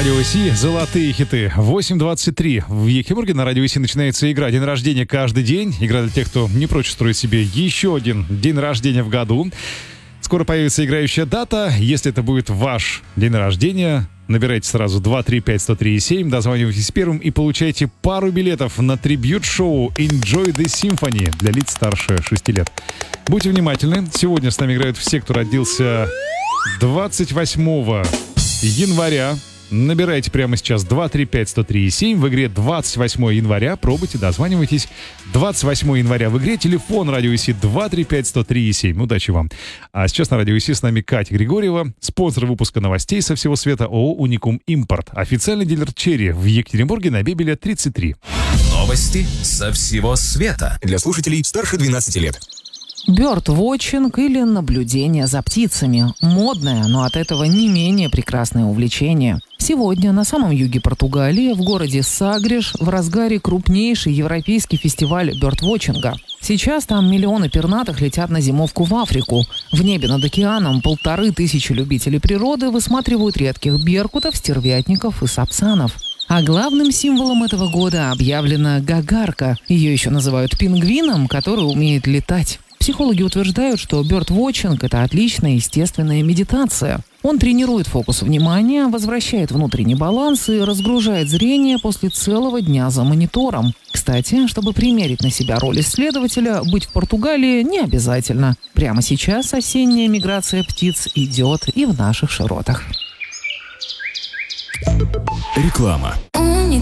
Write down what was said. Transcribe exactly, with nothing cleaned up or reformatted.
Радио ВСИ «Золотые хиты». восемь двадцать три. В Екатеринбурге на Радио ВСИ начинается игра «День рождения каждый день». Игра для тех, кто не прочь строить себе еще один день рождения в году. Скоро появится играющая дата. Если это будет ваш день рождения, набирайте сразу два три пять сто три семь, дозванивайтесь первым и получайте пару билетов на трибьют-шоу «Enjoy the Symphony» для лиц старше шести лет. Будьте внимательны. Сегодня с нами играют все, кто родился двадцать восьмого января. Набирайте прямо сейчас два три пять сто три семь. В игре двадцать восьмого января. Пробуйте, дозванивайтесь. двадцать восьмого января в игре. Телефон Радио ВСИ два три пять сто три семь. Удачи вам. А сейчас на Радио ВСИ с нами Катя Григорьева, спонсор выпуска новостей со всего света ООО «Уникум Импорт». Официальный дилер черри в Екатеринбурге на Бебеля тридцать три. Новости со всего света. Для слушателей старше двенадцати лет. Бёрд-вотчинг или наблюдение за птицами. Модное, но от этого не менее прекрасное увлечение. Сегодня на самом юге Португалии, в городе Сагреш, в разгаре крупнейший европейский фестиваль бёрд-вотчинга. Сейчас там миллионы пернатых летят на зимовку в Африку. В небе над океаном полторы тысячи любителей природы высматривают редких беркутов, стервятников и сапсанов. А главным символом этого года объявлена гагарка. Ее еще называют пингвином, который умеет летать. Психологи утверждают, что бёрд-вотчинг – это отличная естественная медитация. Он тренирует фокус внимания, возвращает внутренний баланс и разгружает зрение после целого дня за монитором. Кстати, чтобы примерить на себя роль исследователя, быть в Португалии не обязательно. Прямо сейчас осенняя миграция птиц идет и в наших широтах. Реклама. Уникум